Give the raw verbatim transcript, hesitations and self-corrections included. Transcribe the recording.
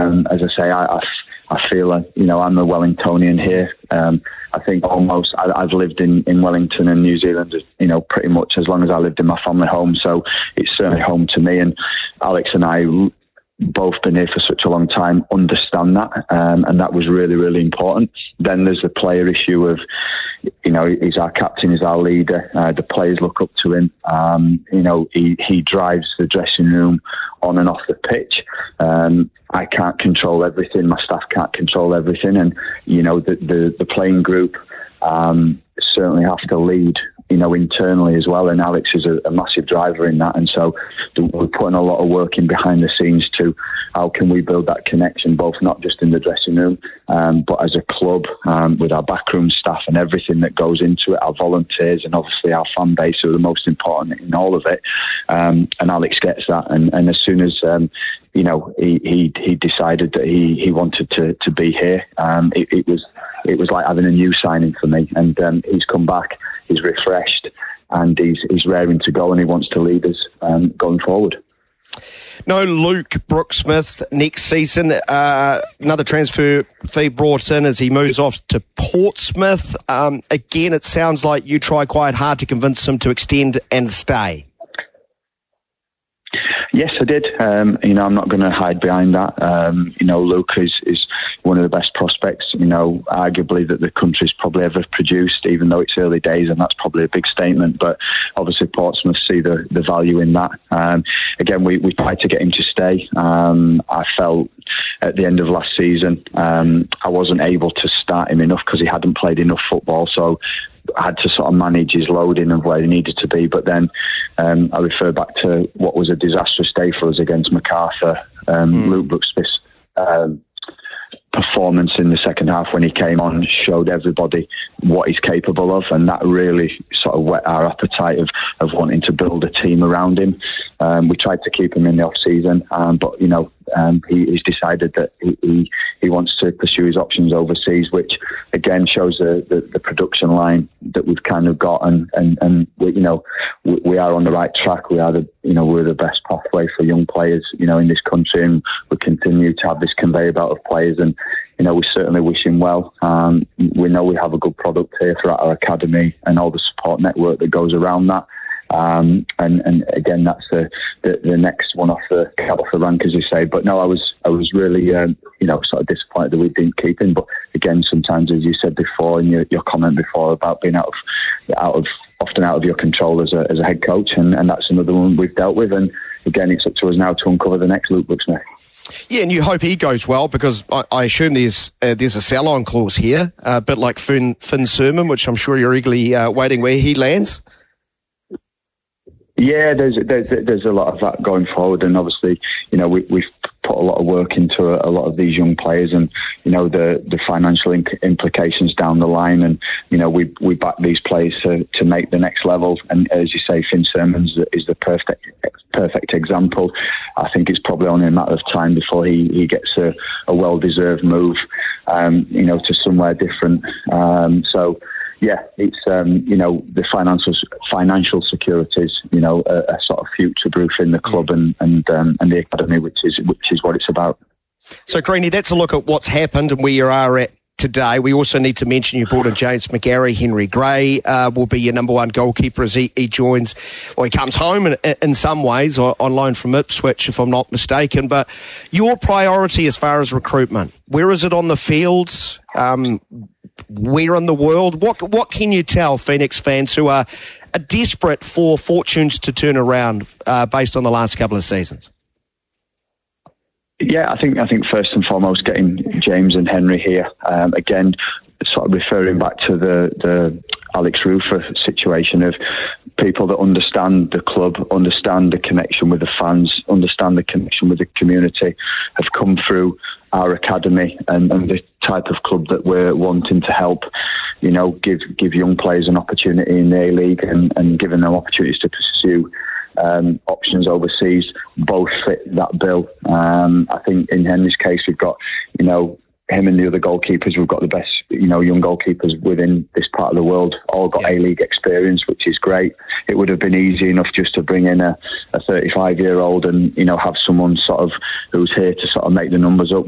um, as I say, I, I, I feel like, you know, I'm a Wellingtonian here. Um, I think almost I, I've lived in, in Wellington and New Zealand, you know, pretty much as long as I lived in my family home. So it's certainly home to me. And Alex and I, both been here for such a long time, understand that, um, and that was really, really important. Then there's the player issue of, you know, he's our captain, he's our leader. Uh, the players look up to him. Um, you know, he, he drives the dressing room on and off the pitch. Um, I can't control everything. My staff can't control everything, and you know, the the, the playing group um, certainly have to lead, you know, internally as well. And Alex is a, a massive driver in that. And so we're putting a lot of work in behind the scenes to how can we build that connection, both not just in the dressing room, um, but as a club, um, with our backroom staff and everything that goes into it, our volunteers and obviously our fan base who are the most important in all of it. Um, and Alex gets that. And, and as soon as, um, you know, he, he, he decided that he, he wanted to, to be here, um, it, it was, it was like having a new signing for me. And um, he's come back. He's refreshed and he's he's raring to go, and he wants to lead us um, going forward. No Luke Brooksmith next season. Uh, another transfer fee brought in as he moves off to Portsmouth. Um, again, it sounds like you try quite hard to convince him to extend and stay. Yes, I did. Um, you know, I'm not going to hide behind that. Um, you know, Luke is, is one of the best prospects, you know, arguably that the country's probably ever produced, even though it's early days, and that's probably a big statement. But obviously Portsmouth see the, the value in that. Um, again, we, we tried to get him to stay. Um, I felt at the end of last season, um, I wasn't able to start him enough because he hadn't played enough football. So I had to sort of manage his loading of where he needed to be. But then um, I refer back to what was a disastrous day for us against Macarthur. Um, mm. Luke Brooksmith's um, performance in the second half when he came on showed everybody what he's capable of, and that really sort of whet our appetite of, of wanting to build a team around him. Um, we tried to keep him in the off-season, um, but, you know, um, he, he's decided that he, he, he wants to pursue his options overseas, which, again, shows the, the, the production line that we've kind of got, and, and, and we, you know, we, we are on the right track. We are the, you know, we're the best pathway for young players, you know, in this country, and we continue to have this conveyor belt of players, and, you know, we certainly wish him well. Um, we know we have a good product here throughout our academy and all the support network that goes around that. Um, and, and again, that's the, the, the next one off the off the rank, as you say. But no, I was I was really um, you know, sort of disappointed that we didn't keep him. But again, sometimes, as you said before in your, your comment before about being out of out of often out of your control as a as a head coach, and, and that's another one we've dealt with. And again, it's up to us now to uncover the next Luke Brooksmith. Yeah, and you hope he goes well, because I, I assume there's uh, there's a sell-on clause here, uh, a bit like Finn, Finn Surman, which I'm sure you're eagerly uh, waiting where he lands. Yeah, there's, there's there's a lot of that going forward, and obviously, you know, we, we've put a lot of work into a, a lot of these young players, and you know, the the financial inc- implications down the line, and you know, we we back these players to, to make the next level. And as you say, Finn Surman is the perfect perfect example. I think it's probably only a matter of time before he, he gets a, a well deserved move, um, you know, to somewhere different. Um, so. Yeah, it's um, you know, the financial financial securities, you know, a, a sort of future proof in the club and and um, and the academy, which is which is what it's about. So, Greeny, that's a look at what's happened and where you are at today. We also need to mention you brought in James McGarry. Henry Gray uh, will be your number one goalkeeper as he, he joins, or he comes home in, in some ways, or on loan from Ipswich, if I'm not mistaken. But your priority as far as recruitment, where is it on the field? Um, where in the world? What what can you tell Phoenix fans who are, are desperate for fortunes to turn around uh, based on the last couple of seasons? Yeah, I think I think first and foremost, getting James and Henry here. Um, again, sort of referring back to the, the Alex Rufer situation of people that understand the club, understand the connection with the fans, understand the connection with the community, have come through our academy and, and the type of club that we're wanting to help, you know, give give young players an opportunity in the A-League and, and giving them opportunities to pursue um, options overseas, both fit that bill. Um, I think in Henry's case, we've got, you know, him and the other goalkeepers, we've got the best, you know, young goalkeepers within this part of the world, all got yeah. A-League experience, which is great. It would have been easy enough just to bring in a, a thirty-five-year-old and, you know, have someone sort of who's here to sort of make the numbers up.